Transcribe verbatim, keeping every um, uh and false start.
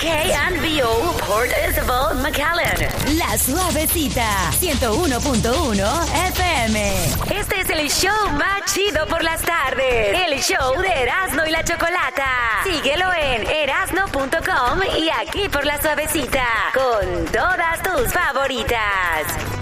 K and B O, Port Isabel, McAllen. La Suavecita, ciento uno punto uno F M. Este es el show más chido por las tardes. El show de Erasmo y la Chocolata. Síguelo en erasno punto com y aquí por La Suavecita. Con todas tus favoritas.